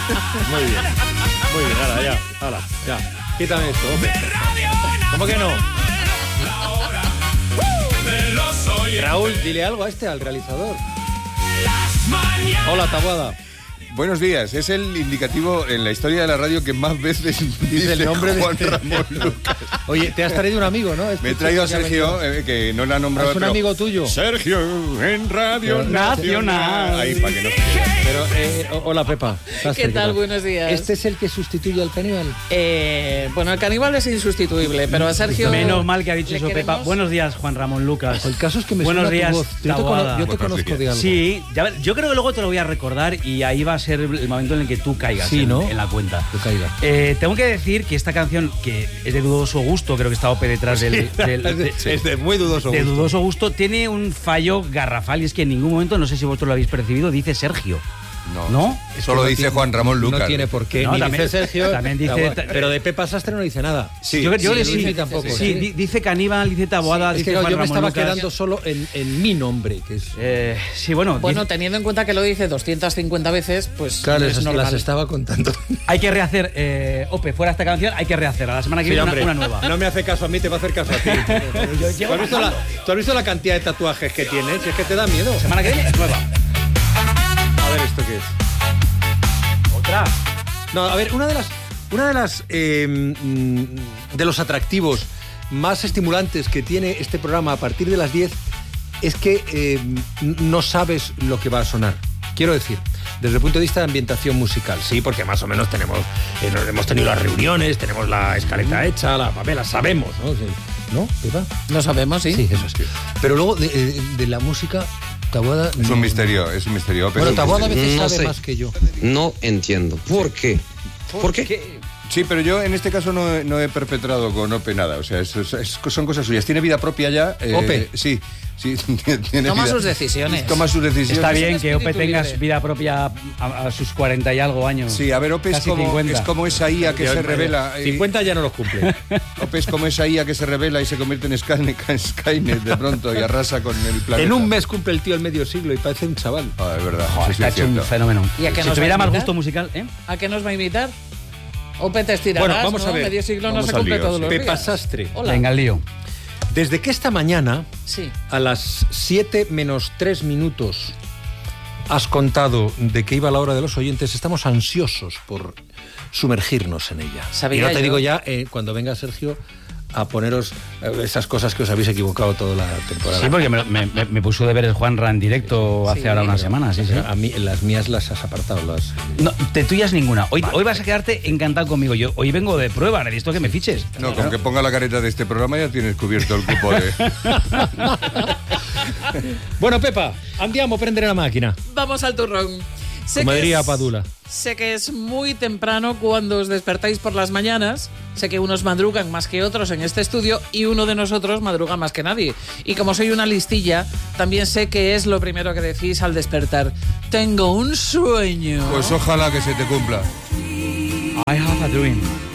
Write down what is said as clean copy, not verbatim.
Muy bien. Muy bien, ahora, ya. Quítame esto, hombre. ¿Cómo que no? Raúl, dile algo a al realizador. Hola, Taboada. Buenos días, es el indicativo en la historia de la radio que más veces dice el nombre de Juan Ramón Lucas. Oye, te has traído un amigo, ¿no? Me he traído a Sergio, que no la ha nombrado. ¿Es un amigo tuyo? Sergio, en Radio Nacional. Ahí, para que no se quede. Pero, hola, Pepa. ¿Qué tal? Buenos días. ¿Este es el que sustituye al caníbal? Bueno, el caníbal es insustituible, pero a Sergio... Menos mal que ha dicho eso, queremos. Pepa. Buenos días, Juan Ramón Lucas. El caso es que me Buenos suena días, tu voz. Yo te conozco de algo. Sí, yo creo que luego te lo voy a recordar y ahí va a ser el momento en el que tú caigas sí, ¿no? en la cuenta. Tú caigas. Tengo que decir que esta canción, que es de dudoso gusto, creo que está Ope detrás es de muy dudoso gusto. De dudoso gusto, tiene un fallo garrafal y es que en ningún momento, no sé si vosotros lo habéis percibido, dice Sergio. No, solo dice tiene, Juan Ramón Lucas. No tiene por qué. No, ni también, dice Sergio. También dice, pero de Pepa Sastre no dice nada. Sí, yo creo que sí, tampoco. Sí, dice Caníbal, dice Taboada, sí, dice es que Juan yo me Ramón estaba Lucas. quedando solo en mi nombre, que es... sí, bueno, teniendo en cuenta que lo dice 250 veces, pues claro, es normal. las estaba contando. Hay que rehacer, Ope, fuera esta canción, hay que rehacerla. La semana que viene una nueva. No me hace caso a mí, te va a hacer caso a ti. ¿Tú has visto la cantidad de tatuajes que tienes? Si es que te da miedo. La semana que viene, nueva. A ver, ¿esto qué es? Otra. No, a ver, una de las de los atractivos más estimulantes que tiene este programa a partir de las 10 es que no sabes lo que va a sonar. Quiero decir, desde el punto de vista de ambientación musical, sí, porque más o menos hemos tenido las reuniones, tenemos la escaleta hecha, la papela, sabemos, ¿no? ¿No, Pepa? Lo sabemos, sí. Sí, eso es. Pero luego de la música... Taboada, es un misterio. Bueno, Taboada a veces no sabe sé. más que yo. No entiendo. ¿Por qué? ¿Por qué? Sí, pero yo en este caso no he perpetrado con Ope nada. O sea, son cosas suyas. Tiene vida propia ya. ¿Ope? Sí. Tiene Toma vida. sus decisiones. Toma sus decisiones. Está bien Es que Ope espíritu tenga libre. vida propia a sus 40 y algo años. Sí, a ver, Ope es Casi como 50. esa IA que se revela. 50 ya no los cumple. Ope es como esa IA que se revela y se convierte en Skynet de pronto y arrasa con el planeta. En un mes cumple el tío el medio siglo y parece un chaval. Ah, es verdad. Joder, sí, está es hecho un cierto. fenómeno. ¿Y a qué Si nos tuviera va a más invitar? gusto musical, ¿eh? ¿A qué nos va a invitar? Ope, te estirarás, Bueno, vamos ¿no? a ver. Medio siglo no Vamos se al cumple lío, todos sí. los Pepa días. Sastre. Hola. Venga, el lío. Desde que esta mañana, Sí. a las 7 menos 3 minutos, has contado de que iba la hora de los oyentes, estamos ansiosos por sumergirnos en ella. Sabía y no te yo. digo ya, cuando venga Sergio, a poneros esas cosas que os habéis equivocado toda la temporada. Sí, porque me puso de ver el Juanra en directo hace ahora una semana, sí. A mí, las mías las has apartado. No, de tuyas ninguna. Hoy vas a quedarte encantado conmigo. Yo hoy vengo de prueba, necesito que me fiches. No, con que ponga la careta de este programa ya tienes cubierto el cupo de... Bueno, Pepa, andiamo a prendere la máquina. Vamos al turrón. Como diría Padula. Sé que es muy temprano cuando os despertáis por las mañanas. Sé que unos madrugan más que otros en este estudio y uno de nosotros madruga más que nadie. Y como soy una listilla, también sé que es lo primero que decís al despertar. Tengo un sueño. Pues ojalá que se te cumpla. I have a dream.